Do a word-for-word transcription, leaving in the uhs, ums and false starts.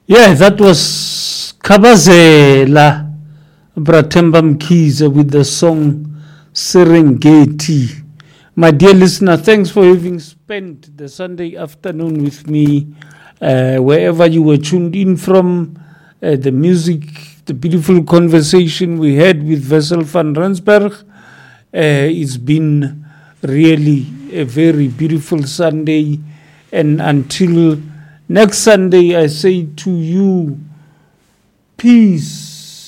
Yeah, that was Kabazela Bratemba Mkhize with the song Serengeti. My dear listener, thanks for having spent the Sunday afternoon with me, uh, wherever you were tuned in from. Uh, the music, the beautiful conversation we had with Wessel van Rensburg. Uh, it's been really a very beautiful Sunday. And until next Sunday, I say to you, peace.